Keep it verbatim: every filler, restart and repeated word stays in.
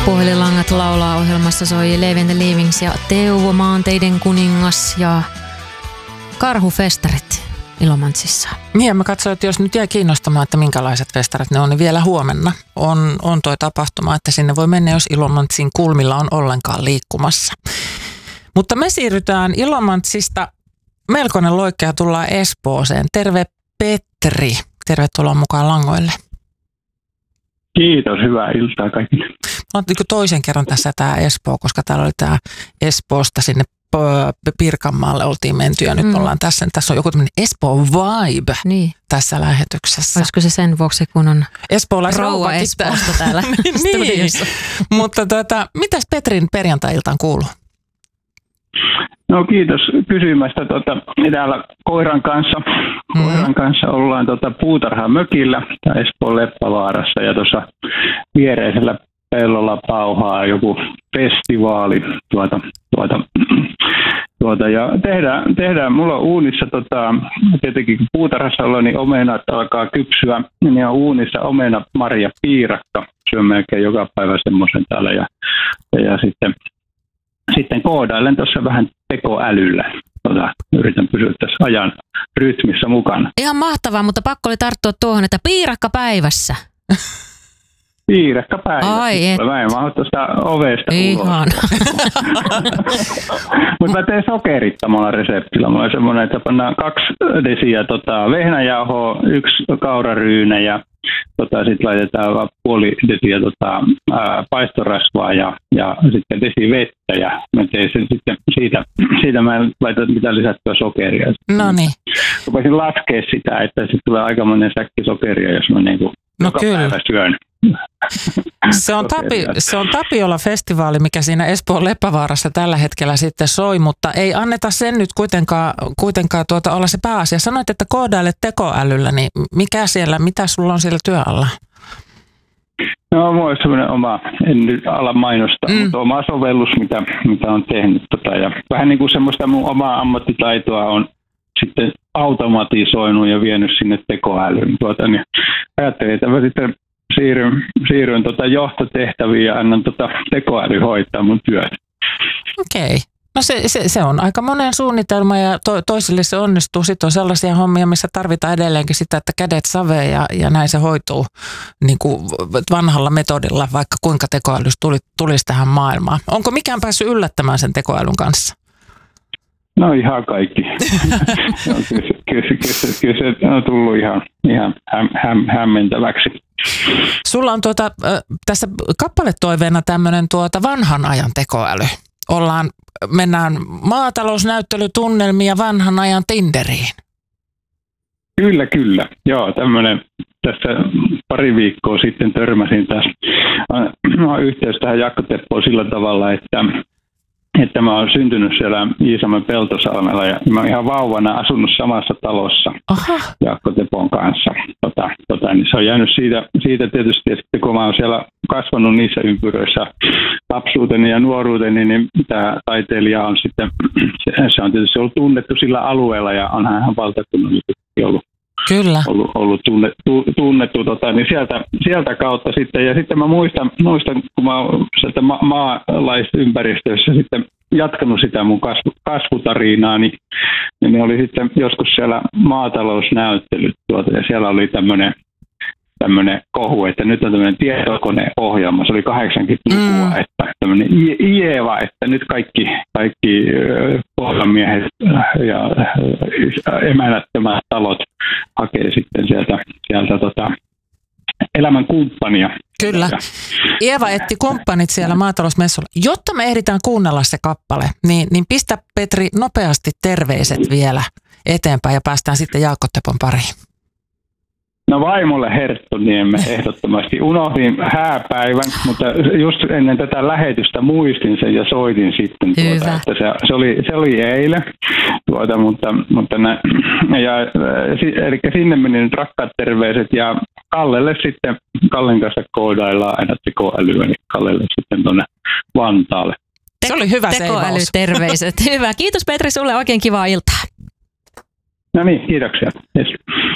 Puhelinlangat laulaa ohjelmassa soi Levi and the Leavings ja Teuvo Maanteiden kuningas ja karhufestarit Ilomantsissa. Niin, mä katsoin, että jos nyt jää kiinnostamaan, että minkälaiset festarit ne on, niin vielä huomenna on, on toi tapahtuma, että sinne voi mennä, jos Ilomantsin kulmilla on ollenkaan liikkumassa. Mutta me siirrytään Ilomantsista melkoinen loikka ja tullaan Espooseen. Terve Petri. Tervetuloa mukaan langoille. Kiitos, hyvää iltaa kaikille. On niin toisen kerran tässä tämä Espoo, koska täällä oli tämä Espoosta sinne Pirkanmaalle oltiin menty ja nyt mm. ollaan tässä. Tässä on joku tämmöinen Espoo vibe niin. Tässä lähetyksessä. Olisiko se sen vuoksi, kun on rouva Espoosta täällä studiossa? Niin. Mutta tuota, mitäs Petrin perjantai-iltaan kuuluu? No kiitos kysymästä. Tota, täällä koiran kanssa, mm. koiran kanssa ollaan tota, puutarha mökillä Espoon Leppävaarassa ja tuossa viereisellä pellolla pauhaa joku festivaali tuota, tuota, tuota, ja tehdään, tehdään, mulla on uunissa tota, tietenkin kun puutarhassa ollaan, niin omenat alkaa kypsyä, niin on uunissa omena marja piirakka, syön melkein joka päivä semmoisen täällä ja, ja sitten Sitten koodailen tuossa vähän tekoälyllä. Tota, yritän pysyä tässä ajan rytmissä mukana. Ihan mahtavaa, mutta pakko oli tarttua tuohon, että piirakka päivässä. Piirakka päivässä. Ai et. Mä en mahdu tuosta ovesta Ihan. Mutta mä teen sokerittamalla reseptillä. Mulla on semmoinen, että pannaan kaksi desiä tota, vehnäjauhoa, yksi kauraryynä ja Tota, sitten laitetaan puoli desiä tota, ää, paistorasvaa ja, ja sitten desi vettä ja mä tein sen sitten siitä, siitä mä en laita mitään lisättyä sokeria. No niin. Rupesin laskea sitä, että sitten tulee aikamoinen säkki sokeria, jos mä niinku no joka kyllä. päivä syön. Se on, Tapi, se on Tapiola-festivaali, mikä siinä Espoon Leppävaarassa tällä hetkellä sitten soi, mutta ei anneta sen nyt kuitenkaan, kuitenkaan tuota olla se pääasia. Sanoit, että koodailet tekoälyllä, niin mikä siellä, mitä sulla on siellä työalla? No, mulla on semmoinen oma, en nyt ala mainostaa, mm. mutta oma sovellus, mitä, mitä on tehnyt. Tota, ja vähän niin kuin semmoista mun omaa ammattitaitoa on sitten automatisoinut ja vienyt sinne tekoälyyn. Tuota, niin ajattelin, että mä sitten siirryn, siirryn tota johtotehtäviin ja annan tota tekoäly hoitaa mun työt. Okei. No se, se, se on aika monen suunnitelma ja to, toisille se onnistuu. Sitten on sellaisia hommia, missä tarvitaan edelleenkin sitä, että kädet savee ja, ja näin se hoituu niin kuin vanhalla metodilla, vaikka kuinka tekoälys tuli, tulisi tähän maailmaan. Onko mikään päässyt yllättämään sen tekoälyn kanssa? No ihan kaikki. no, kyllä, kyllä, kyllä, kyllä se on tullut ihan, ihan häm, häm, hämmentäväksi. Sulla on tuota, tässä kappaletoiveena tämmöinen tuota vanhan ajan tekoäly. Ollaan, mennään maatalousnäyttelytunnelmiin ja vanhan ajan Tinderiin. Kyllä, kyllä. Joo, tämmöinen tässä pari viikkoa sitten törmäsin taas. Mä oon yhteys tähän Jaakko Teppoon sillä tavalla, että että mä oon syntynyt siellä Iisalmen Peltosalmella ja mä oon ihan vauvana asunut samassa talossa Aha. Jaakko Tepon kanssa. Tota, tota, niin se on jäänyt siitä, siitä tietysti, että kun mä oon siellä kasvanut niissä ympyröissä lapsuuteni ja nuoruuteni, niin tämä taiteilija on sitten, se on tietysti ollut tunnettu sillä alueella ja onhan hän valtakunnallisesti ollut. Kyllä. ollut, ollut tunnettu, tunnettu tota, niin sieltä, sieltä kautta sitten. Ja sitten mä muistan, muistan kun mä oon sieltä ma- maalaisympäristössä sitten jatkanut sitä mun kasvu, kasvutarinaa, niin, niin ne oli sitten joskus siellä maatalousnäyttelyt tuota, ja siellä oli tämmöinen tämmöinen kohu, että nyt on tämmöinen tietokoneohjelma, se oli kahdeksankymmentälukua, mm. että tämmöinen Ieva, että nyt kaikki, kaikki poikamiehet ja emänättömät talot hakee sitten sieltä, sieltä tota, elämän kumppania. Kyllä. Ieva etti kumppanit siellä maatalousmessulla. Jotta me ehditään kuunnella se kappale, niin, niin pistä Petri nopeasti terveiset vielä eteenpäin ja päästään sitten Jaakko Tepon pariin. No vaimolle Herttoniemme ehdottomasti. Unohdin hääpäivän, mutta just ennen tätä lähetystä muistin sen ja soitin sitten. Tuota, että se, se, oli, se oli eilen, tuota, mutta, mutta nä, ja, eli sinne meni nyt rakkaat terveiset ja Kallelle sitten, Kallen kanssa koodaillaan aina tekoälyä, niin Kallelle sitten tuonne Vantaalle. Se oli hyvä seivaus. Tekoälyterveiset. Hyvä. Kiitos Petri sulle, oikein kivaa iltaa. No niin, kiitoksia. Yes.